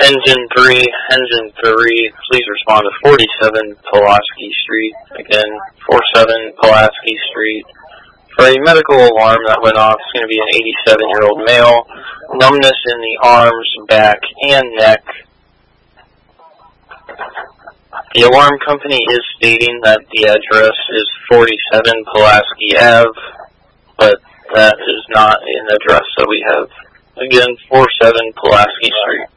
Engine 3, please respond to 47 Pulaski Street. Again, 47 Pulaski Street. For a medical alarm that went off, it's going to be an 87-year-old male. Numbness in the arms, back, and neck. The alarm company is stating that the address is 47 Pulaski Ave, but that is not an address that we have. Again, 47 Pulaski Street.